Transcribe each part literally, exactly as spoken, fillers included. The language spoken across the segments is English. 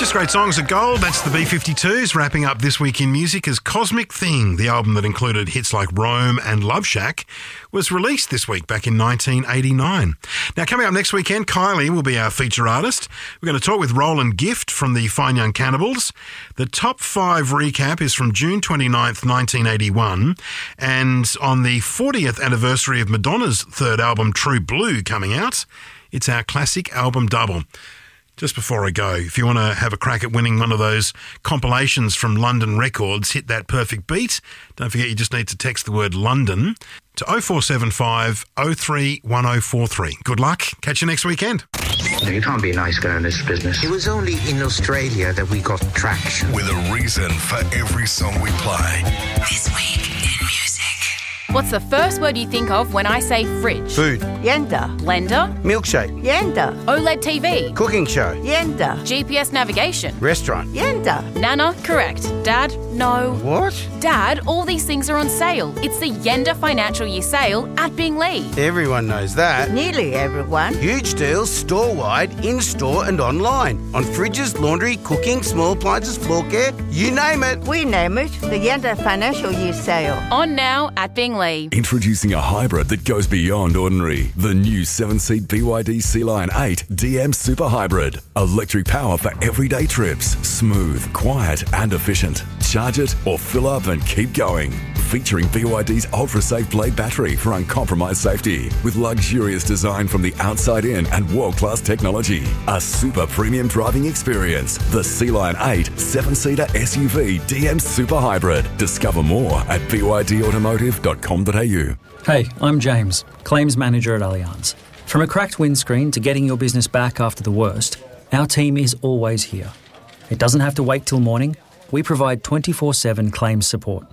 Just great songs of gold. That's the B fifty-twos wrapping up this week in music as Cosmic Thing, the album that included hits like Rome and Love Shack, was released this week back in nineteen eighty-nine. Now, coming up next weekend, Kylie will be our feature artist. We're going to talk with Roland Gift from the Fine Young Cannibals. The top five recap is from June twenty-ninth, nineteen eighty-one. And on the fortieth anniversary of Madonna's third album, True Blue, coming out, it's our classic album double. Just before I go, if you want to have a crack at winning one of those compilations from London Records, hit that perfect beat. Don't forget you just need to text the word London to oh four seven five oh three one oh four three. Good luck. Catch you next weekend. You can't be a nice guy in this business. It was only in Australia that we got traction. With a reason for every song we play. This week in music. What's the first word you think of when I say fridge? Food. Yenda. Blender? Milkshake. Yenda. OLED T V? Cooking show. Yenda. G P S navigation? Restaurant. Yenda. Nana? Correct. Dad? No. What? Dad, all these things are on sale. It's the Yenda Financial Year Sale at Binglee. Everyone knows that. Nearly everyone. Huge deals store-wide, in-store and online. On fridges, laundry, cooking, small appliances, floor care, you name it. We name it the Yenda Financial Year Sale. On now at Binglee. Introducing a hybrid that goes beyond ordinary. The new seven-seat B Y D Sea Lion eight D M Super Hybrid. Electric power for everyday trips. Smooth, quiet and efficient. Charge it or fill up and keep going. Featuring B Y D's ultra-safe blade battery for uncompromised safety. With luxurious design from the outside in and world-class technology. A super premium driving experience. The Sea Lion eight seven-seater S U V D M Super Hybrid. Discover more at b y d automotive dot com dot a u. Hey, I'm James, Claims Manager at Allianz. From a cracked windscreen to getting your business back after the worst, our team is always here. It doesn't have to wait till morning. We provide twenty-four seven claims support.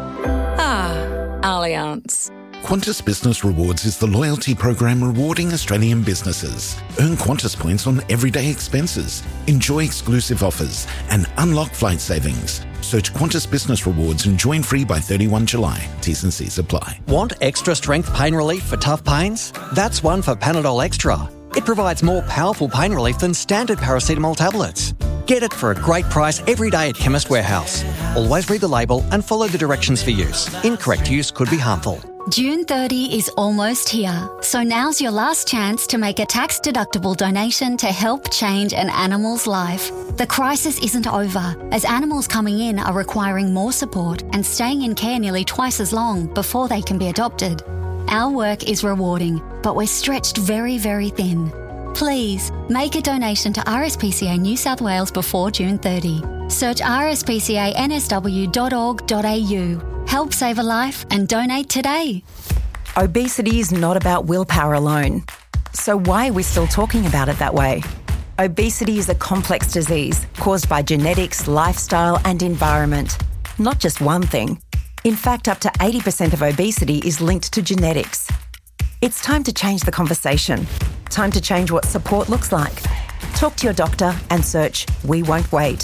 Ah, Allianz. Qantas Business Rewards is the loyalty program rewarding Australian businesses. Earn Qantas points on everyday expenses, enjoy exclusive offers, and unlock flight savings. Search Qantas Business Rewards and join free by thirty-first of July. T's and C's apply. Want extra strength pain relief for tough pains? That's one for Panadol Extra. It provides more powerful pain relief than standard paracetamol tablets. Get it for a great price every day at Chemist Warehouse. Always read the label and follow the directions for use. Incorrect use could be harmful. June thirtieth is almost here, so now's your last chance to make a tax-deductible donation to help change an animal's life. The crisis isn't over, as animals coming in are requiring more support and staying in care nearly twice as long before they can be adopted. Our work is rewarding, but we're stretched very, very thin. Please, make a donation to R S P C A New South Wales before June thirtieth. Search r s p c a n s w dot org dot a u. Help save a life and donate today. Obesity is not about willpower alone. So why are we still talking about it that way? Obesity is a complex disease caused by genetics, lifestyle and environment. Not just one thing. In fact, up to eighty percent of obesity is linked to genetics. It's time to change the conversation. Time to change what support looks like. Talk to your doctor and search We Won't Wait.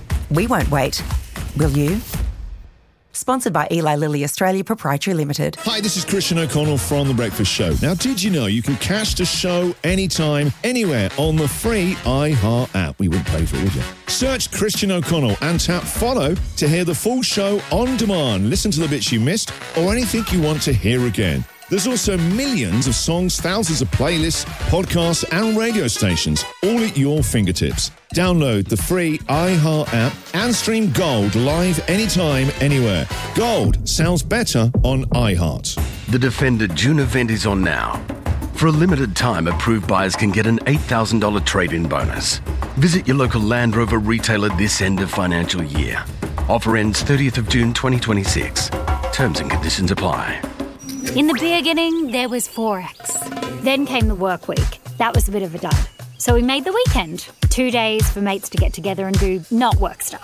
We won't wait. Will you? Sponsored by Eli Lilly Australia Proprietary Limited. Hi, this is Christian O'Connell from The Breakfast Show. Now, did you know you can catch the show anytime, anywhere on the free iHeart app? We wouldn't pay for it, would you? Search Christian O'Connell and tap follow to hear the full show on demand. Listen to the bits you missed or anything you want to hear again. There's also millions of songs, thousands of playlists, podcasts and radio stations, all at your fingertips. Download the free iHeart app and stream Gold live anytime, anywhere. Gold sounds better on iHeart. The Defender June event is on now. For a limited time, approved buyers can get an eight thousand dollars trade-in bonus. Visit your local Land Rover retailer this end of financial year. Offer ends thirtieth of June twenty twenty-six. Terms and conditions apply. In the beginning, there was Forex. Then came the work week. That was a bit of a dud. So we made the weekend. Two days for mates to get together and do not work stuff.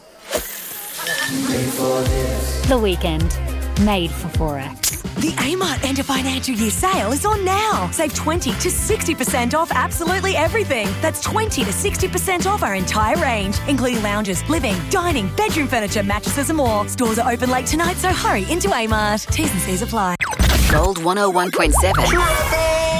The weekend. Made for Forex. The Amart End of Financial Year Sale is on now. Save twenty to sixty percent off absolutely everything. That's twenty to sixty percent off our entire range, including lounges, living, dining, bedroom furniture, mattresses and more. Stores are open late tonight, so hurry into Amart. T's and C's apply. Gold one oh one point seven.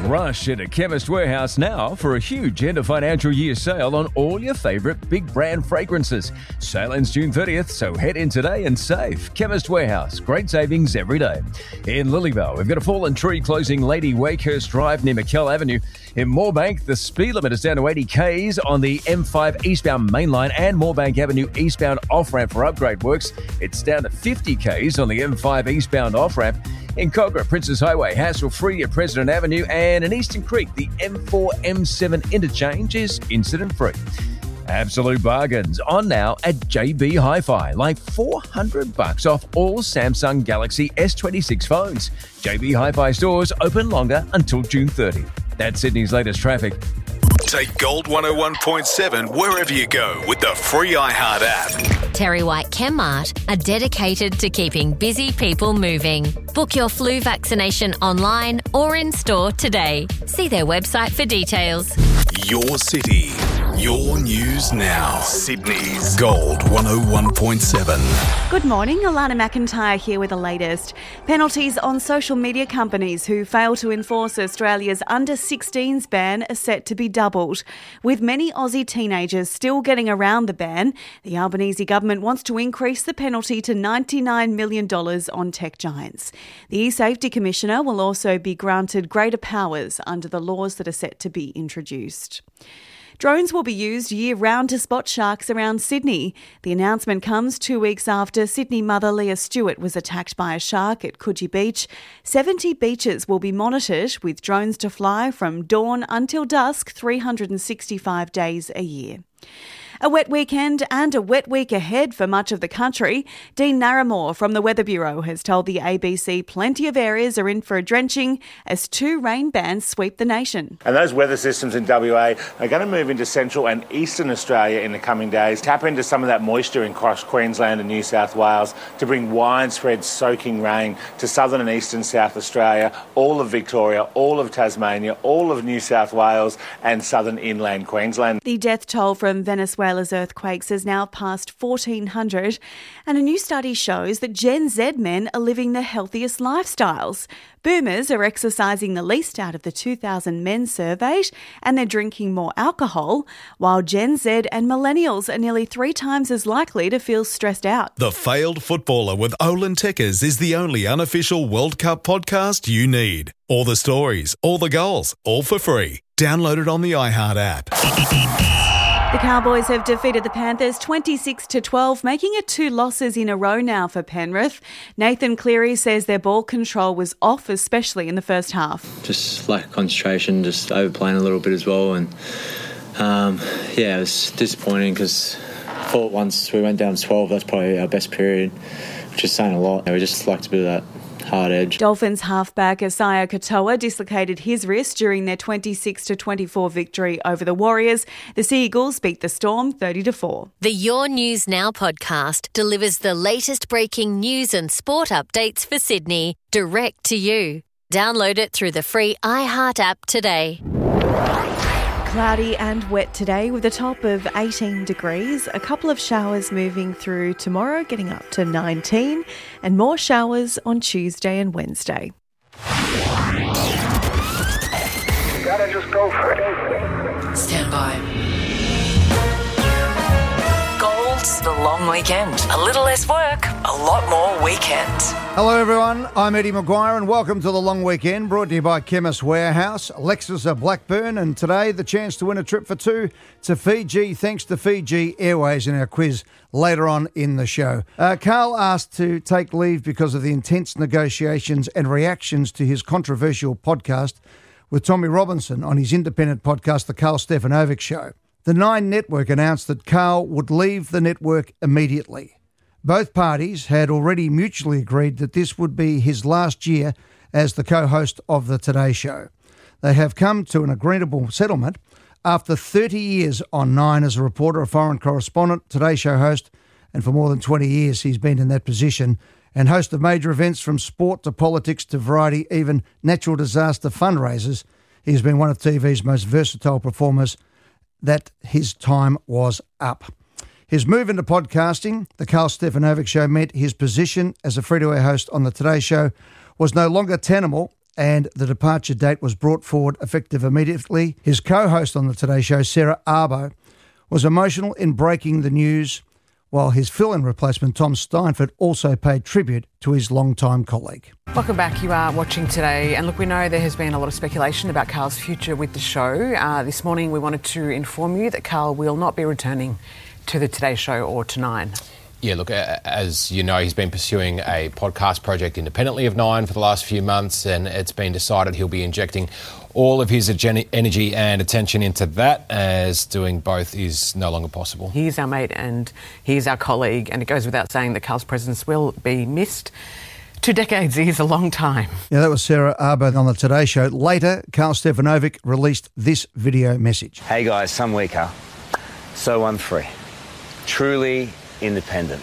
Rush into Chemist Warehouse now for a huge end of financial year sale on all your favourite big brand fragrances. Sale ends June thirtieth, so head in today and save. Chemist Warehouse, great savings every day. In Lilydale, we've got a fallen tree closing Lady Wakehurst Drive near McKell Avenue. In Moorebank, the speed limit is down to eighty k's on the M five eastbound main line and Moorebank Avenue eastbound off-ramp for upgrade works. It's down to fifty k's on the M five eastbound off-ramp. In Cogra, Princess Highway, hassle-free at President Avenue, and in Eastern Creek, the M four M seven interchange is incident-free. Absolute bargains on now at J B Hi-Fi, like four hundred bucks off all Samsung Galaxy S twenty-six phones. J B Hi-Fi stores open longer until June thirtieth. That's Sydney's latest traffic. Take Gold one oh one point seven wherever you go with the free iHeart app. Terry White Chemmart are dedicated to keeping busy people moving. Book your flu vaccination online or in store today. See their website for details. Your city, your news now. Sydney's Gold one oh one point seven. Good morning, Alana McIntyre here with the latest. Penalties on social media companies who fail to enforce Australia's under sixteens ban are set to be doubled. With many Aussie teenagers still getting around the ban, the Albanese government wants to increase the penalty to ninety-nine million dollars on tech giants. The E-Safety Commissioner will also be granted greater powers under the laws that are set to be introduced. Drones will be used year-round to spot sharks around Sydney. The announcement comes two weeks after Sydney mother Leah Stewart was attacked by a shark at Coogee Beach. seventy beaches will be monitored with drones to fly from dawn until dusk, three hundred sixty-five days a year. A wet weekend and a wet week ahead for much of the country. Dean Narramore from the Weather Bureau has told the A B C plenty of areas are in for a drenching as two rain bands sweep the nation. And those weather systems in W A are going to move into central and eastern Australia in the coming days, tap into some of that moisture across Queensland and New South Wales to bring widespread soaking rain to southern and eastern South Australia, all of Victoria, all of Tasmania, all of New South Wales and southern inland Queensland. The death toll from Venezuela's earthquakes has now passed fourteen hundred, and a new study shows that Gen Z men are living the healthiest lifestyles. Boomers are exercising the least out of the two thousand men surveyed, and they're drinking more alcohol, while Gen Z and millennials are nearly three times as likely to feel stressed out. The Failed Footballer with Olin Tekkers is the only unofficial World Cup podcast you need. All the stories, all the goals, all for free. Download it on the iHeart app. The Cowboys have defeated the Panthers twenty-six to twelve, making it two losses in a row now for Penrith. Nathan Cleary says their ball control was off, especially in the first half. Just lack of concentration, just overplaying a little bit as well. And um, yeah, it was disappointing because I thought once we went down to twelve, that's probably our best period, which is saying a lot. We just like to do that hard edge. Dolphins halfback Isaiah Katoa dislocated his wrist during their twenty-six to twenty-four victory over the Warriors. The Sea Eagles beat the Storm thirty to four. The Your News Now podcast delivers the latest breaking news and sport updates for Sydney direct to you. Download it through the free iHeart app today. Cloudy and wet today with a top of eighteen degrees. A couple of showers moving through tomorrow, getting up to nineteen, and more showers on Tuesday and Wednesday. You gotta just go for it. Stand by. Gold's the long weekend. A little less work, a lot more weekend. Hello everyone, I'm Eddie Maguire and welcome to the long weekend brought to you by Chemist Warehouse, Lexus of Blackburn, and today the chance to win a trip for two to Fiji thanks to Fiji Airways in our quiz later on in the show. Uh, Carl asked to take leave because of the intense negotiations and reactions to his controversial podcast with Tommy Robinson on his independent podcast, The Carl Stefanovic Show. The Nine Network announced that Carl would leave the network immediately. Both parties had already mutually agreed that this would be his last year as the co-host of The Today Show. They have come to an agreeable settlement after thirty years on Nine as a reporter, a foreign correspondent, Today Show host, and for more than twenty years he's been in that position, and host of major events from sport to politics to variety, even natural disaster fundraisers. He's been one of T V's most versatile performers. That his time was up. His move into podcasting, The Carl Stefanovic Show, meant his position as a free-to-air host on The Today Show was no longer tenable and the departure date was brought forward effective immediately. His co-host on the Today Show, Sarah Arbo, was emotional in breaking the news, while his fill-in replacement, Tom Steinford, also paid tribute to his longtime colleague. Welcome back. You are watching Today. And look, we know there has been a lot of speculation about Carl's future with the show. Uh, this morning we wanted to inform you that Carl will not be returning to the Today Show or to Nine. Yeah, look, as you know, he's been pursuing a podcast project independently of Nine for the last few months, and it's been decided he'll be injecting all of his energy and attention into that, as doing both is no longer possible. He's our mate and he's our colleague, and it goes without saying that Carl's presence will be missed. Two decades is a long time. Yeah, that was Sarah Arbo on the Today Show. Later, Carl Stefanovic released this video message. Hey guys, some weaker, so I'm free. Truly independent.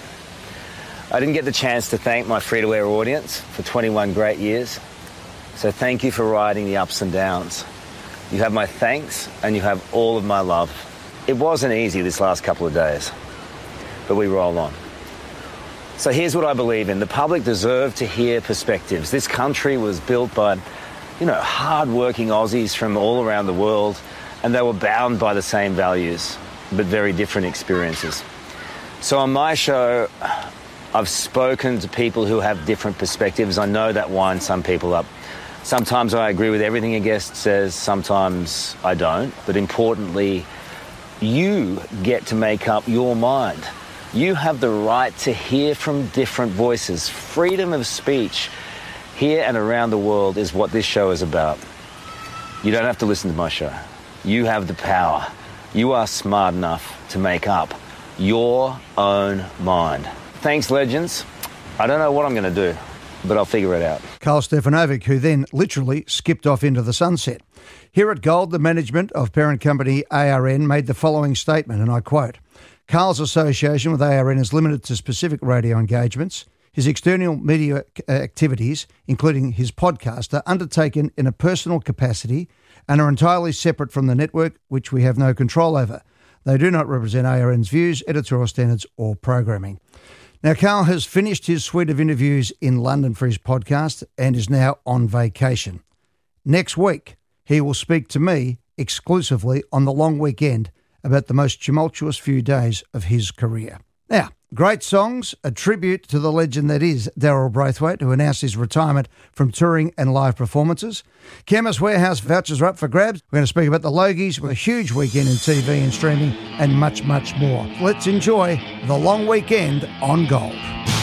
I didn't get the chance to thank my free-to-air audience for twenty-one great years. So thank you for riding the ups and downs. You have my thanks and you have all of my love. It wasn't easy this last couple of days, but we roll on. So here's what I believe in. The public deserve to hear perspectives. This country was built by, you know, hard-working Aussies from all around the world, and they were bound by the same values, but very different experiences. So on my show, I've spoken to people who have different perspectives. I know that winds some people up. Sometimes I agree with everything a guest says, sometimes I don't. But importantly, you get to make up your mind. You have the right to hear from different voices. Freedom of speech here and around the world is what this show is about. You don't have to listen to my show. You have the power. You are smart enough to make up your own mind. Thanks, legends. I don't know what I'm going to do, but I'll figure it out. Carl Stefanovic, who then literally skipped off into the sunset. Here at Gold, the management of parent company A R N made the following statement, and I quote, Carl's association with A R N is limited to specific radio engagements. His external media activities, including his podcast, are undertaken in a personal capacity and are entirely separate from the network, which we have no control over. They do not represent A R N's views, editorial standards or programming. Now, Carl has finished his suite of interviews in London for his podcast and is now on vacation. Next week, he will speak to me exclusively on the long weekend about the most tumultuous few days of his career. Now, great songs, a tribute to the legend that is Daryl Braithwaite, who announced his retirement from touring and live performances. Chemist Warehouse vouchers are up for grabs. We're going to speak about the Logies with a huge weekend in T V and streaming and much, much more. Let's enjoy the long weekend on Gold.